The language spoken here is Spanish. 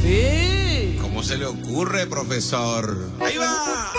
Sí. ¿Cómo se le ocurre, profesor? ¡Ahí va!